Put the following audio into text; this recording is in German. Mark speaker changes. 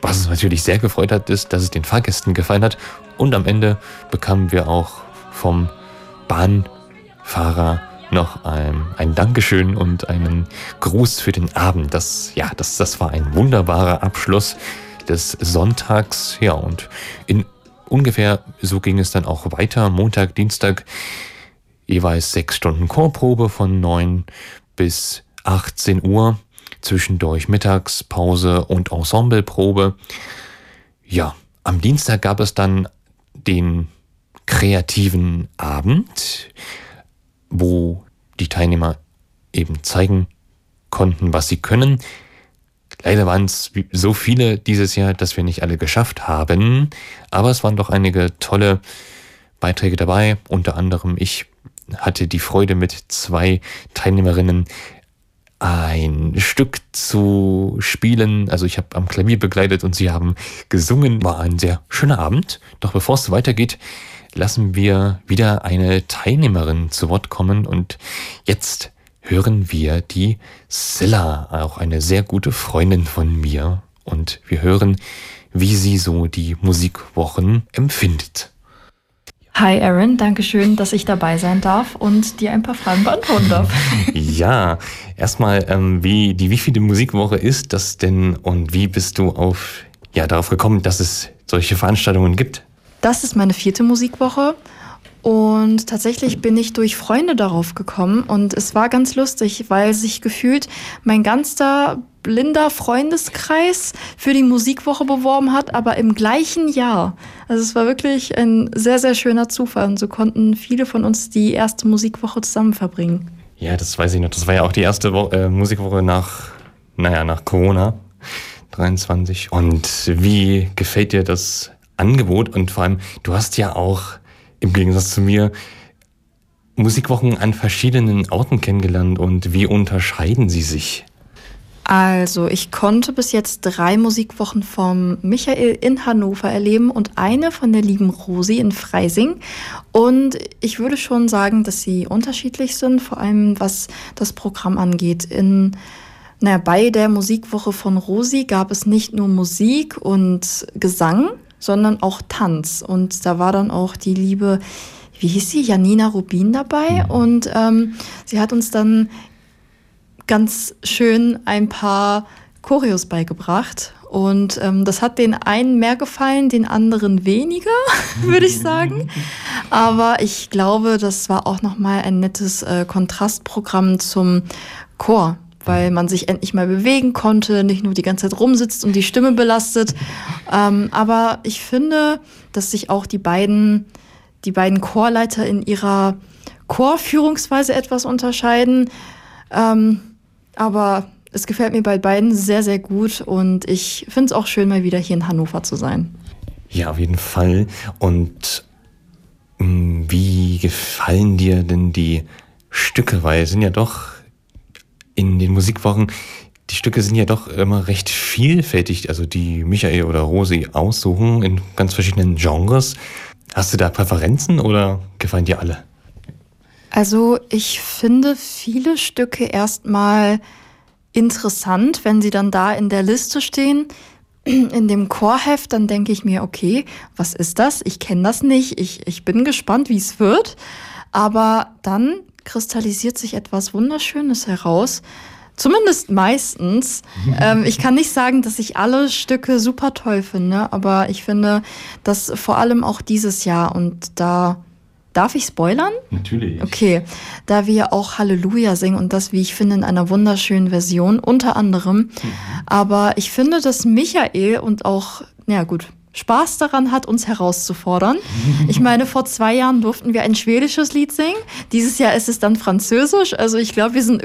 Speaker 1: Was uns natürlich sehr gefreut hat, ist, dass es den Fahrgästen gefallen hat. Und am Ende bekamen wir auch vom Bahnfahrer noch ein Dankeschön und einen Gruß für den Abend. Das war ein wunderbarer Abschluss des Sonntags. Ja, und in ungefähr so ging es dann auch weiter. Montag, Dienstag jeweils 6 Stunden Chorprobe von 9 bis 18 Uhr. Zwischendurch Mittagspause und Ensembleprobe. Ja, am Dienstag gab es dann den kreativen Abend, wo die Teilnehmer eben zeigen konnten, was sie können. Leider waren es so viele dieses Jahr, dass wir nicht alle geschafft haben. Aber es waren doch einige tolle Beiträge dabei. Unter anderem ich hatte die Freude, mit 2 Teilnehmerinnen ein Stück zu spielen. Also ich habe am Klavier begleitet und sie haben gesungen. War ein sehr schöner Abend. Doch bevor es weitergeht, lassen wir wieder eine Teilnehmerin zu Wort kommen. Und jetzt hören wir die Silla, auch eine sehr gute Freundin von mir. Und wir hören, wie sie so die Musikwochen empfindet.
Speaker 2: Hi Aaron, danke schön, dass ich dabei sein darf und dir ein paar Fragen beantworten darf.
Speaker 1: Ja, erstmal, wie viele Musikwoche ist das denn und wie bist du darauf gekommen, dass es solche Veranstaltungen gibt?
Speaker 2: Das ist meine 4. Musikwoche und tatsächlich bin ich durch Freunde darauf gekommen und es war ganz lustig, weil sich gefühlt mein ganzer blinder Freundeskreis für die Musikwoche beworben hat, aber im gleichen Jahr. Also es war wirklich ein sehr, sehr schöner Zufall und so konnten viele von uns die erste Musikwoche zusammen verbringen.
Speaker 1: Ja, das weiß ich noch. Das war ja auch die erste Musikwoche nach Corona 23. Und wie gefällt dir das Angebot? Und vor allem, du hast ja auch im Gegensatz zu mir Musikwochen an verschiedenen Orten kennengelernt. Und wie unterscheiden sie sich?
Speaker 2: Also, ich konnte bis jetzt 3 Musikwochen vom Michael in Hannover erleben und eine von der lieben Rosi in Freising. Und ich würde schon sagen, dass sie unterschiedlich sind, vor allem was das Programm angeht. Bei der Musikwoche von Rosi gab es nicht nur Musik und Gesang, sondern auch Tanz. Und da war dann auch die liebe, wie hieß sie, Janina Rubin dabei. Und sie hat uns dann ganz schön ein paar Choreos beigebracht. Und das hat den einen mehr gefallen, den anderen weniger, würde ich sagen. Aber ich glaube, das war auch nochmal ein nettes Kontrastprogramm zum Chor, weil man sich endlich mal bewegen konnte, nicht nur die ganze Zeit rumsitzt und die Stimme belastet. Aber ich finde, dass sich auch die beiden Chorleiter in ihrer Chorführungsweise etwas unterscheiden. Aber es gefällt mir bei beiden sehr, sehr gut und ich finde es auch schön, mal wieder hier in Hannover zu sein.
Speaker 1: Ja, auf jeden Fall. Und wie gefallen dir denn die Stücke? Weil es sind ja doch in den Musikwochen, die Stücke sind ja doch immer recht vielfältig, also die Michael oder Rosi aussuchen in ganz verschiedenen Genres. Hast du da Präferenzen oder gefallen dir alle?
Speaker 2: Also ich finde viele Stücke erstmal interessant, wenn sie dann da in der Liste stehen. In dem Chorheft, dann denke ich mir, okay, was ist das? Ich kenne das nicht. Ich bin gespannt, wie es wird. Aber dann kristallisiert sich etwas Wunderschönes heraus. Zumindest meistens. Ich kann nicht sagen, dass ich alle Stücke super toll finde, aber ich finde, dass vor allem auch dieses Jahr und da... Darf ich spoilern?
Speaker 1: Natürlich.
Speaker 2: Okay, da wir auch Halleluja singen und das, wie ich finde, in einer wunderschönen Version, unter anderem. Aber ich finde, dass Michael und auch, Spaß daran hat, uns herauszufordern. Ich meine, vor 2 Jahren durften wir ein schwedisches Lied singen. Dieses Jahr ist es dann französisch. Also ich glaube, wir sind